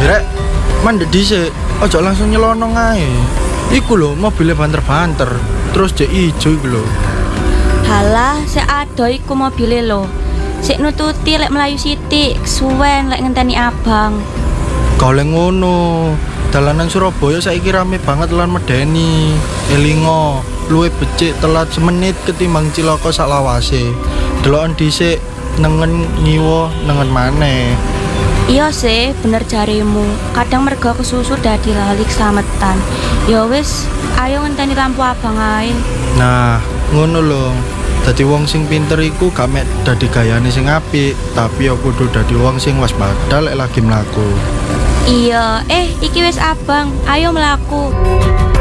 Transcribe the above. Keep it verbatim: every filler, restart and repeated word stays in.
Rek, mandek dhisik, ojo langsung nyelonong ae. Iku lho mobilnya banter-banter, terus jek ijo iku lho. Halah, sik ado iku mobile lho. Sik nututi lek melayu sithik, suwen lek ngenteni abang. Kau lek ngono, dalanan Surabaya saiki rame banget lan medeni. Elingo, luwih becik telat semenit ketimbang cilaka sak lawase. Deloken dhisik nengen ngiwa nengen maneh. Iya sih, bener jarimu. Kadang mergo kesusu dadi lali keslametan. Ya wis, ayo ngenteni lampu abang ae. Nah, ngono lho. Dadi wong sing pinter iku gak mek dadi gayane sing apik, tapi ya kudu dadi wong sing waspada lek lagi mlaku. Iya, eh iki wis abang, ayo mlaku.